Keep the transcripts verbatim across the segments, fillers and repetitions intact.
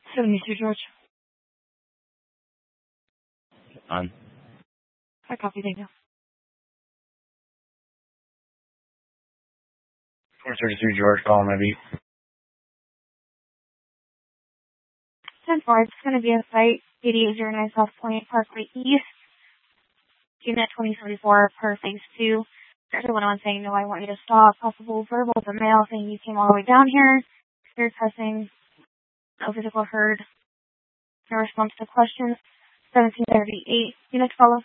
seventy-two, George. On. I copy, thank you. four thirty-three, George, calling my beat. ten four, it's going to be a site, eighty-eight oh nine South Point Parkway East, Unit twenty seventy-four per phase two. There's a one saying, no, I want you to stop. Possible verbal to mail saying you came all the way down here. Spirit testing, no physical heard. No response to questions. seventeen thirty-eight, unit follow.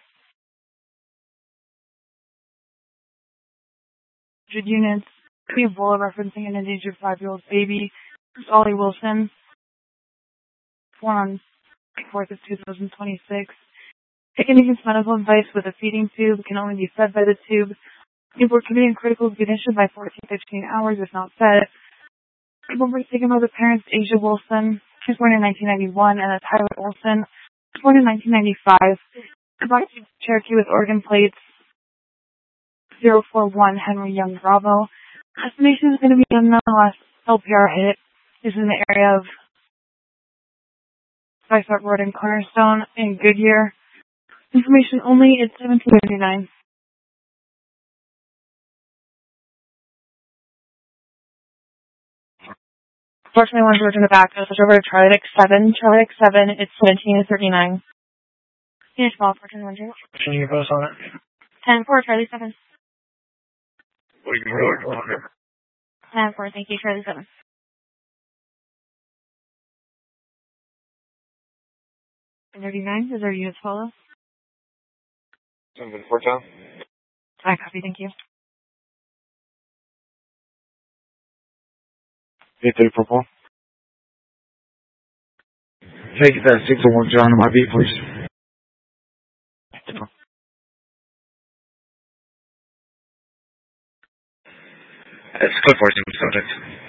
Units, we have Ebola referencing an endangered five-year-old baby. It's Ollie Wilson. Born on fourth of two thousand twenty-six. Taken against medical advice with a feeding tube, can only be fed by the tube. People were committing critical condition by fourteen to fifteen hours if not fed. People were taken by the parents, Asia Wilson. She was born in nineteen ninety-one, and that's Tyler Olson. She was born in nineteen ninety-five. Brought to Cherokee with organ plates. zero four one Henry Young Bravo. Estimation is going to be unknown unless L P R hit. Is in the area of Vicart Road and Cornerstone in Goodyear. Information only, it's seventeen thirty-nine. Unfortunately, one George in the back. I'll switch over to Charlie X seven. Charlie X seven, it's seventeen thirty-nine. Unit twelve, fourteen one zero. Can you post on it? ten four, Charlie seven. What are you really on it? ten four, thank you, Charlie seven. thirty-nine, is our units follow? seven four, Tom. I copy, thank you. eight three, purple. Take that six oh one, John, on my beat, please. It's code fourteen subject.